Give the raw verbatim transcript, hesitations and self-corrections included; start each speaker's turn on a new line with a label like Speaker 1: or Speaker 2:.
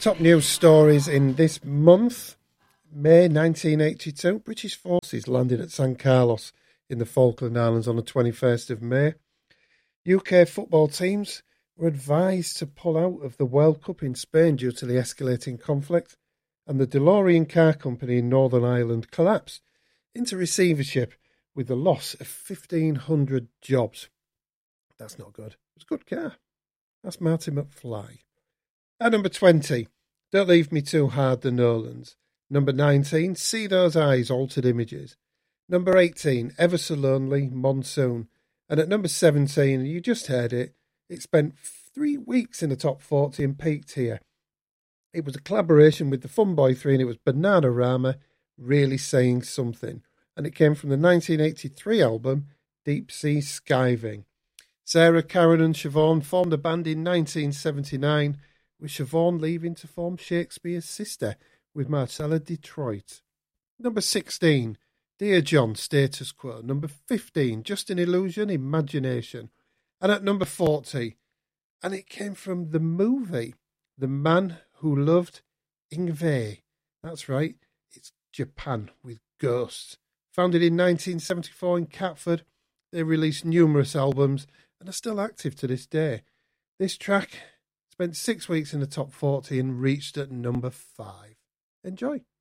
Speaker 1: Top news stories in this month. May nineteen eighty-two, British forces landed at San Carlos in the Falkland Islands on the twenty-first of May. U K football teams were advised to pull out of the World Cup in Spain due to the escalating conflict, and the DeLorean car company in Northern Ireland collapsed into receivership with the loss of fifteen hundred jobs. That's not good. It was a good car. That's Marty McFly. At number twenty, Don't Leave Me Too Hard, The Nolans. Number nineteen, See Those Eyes, Altered Images. Number eighteen, Ever So Lonely, Monsoon. And at number seventeen, you just heard it, it spent three weeks in the top forty and peaked here. It was a collaboration with the Fun Boy three, and it was Bananarama, Really Saying Something. And it came from the nineteen eighty-three album, Deep Sea Skiving. Sarah, Karen and Siobhan formed a band in nineteen seventy-nine, with Siobhan leaving to form Shakespeare's Sister with Marcella Detroit. Number sixteen, Dear John, Status Quo. Number fifteen, Just an Illusion, Imagination. And at number forty, and it came from the movie, The Man Who Loved Ingve. That's right, it's Japan with ghosts. Founded in nineteen seventy-four in Catford, they released numerous albums and are still active to this day. This track spent six weeks in the top forty and reached at number five. Enjoy.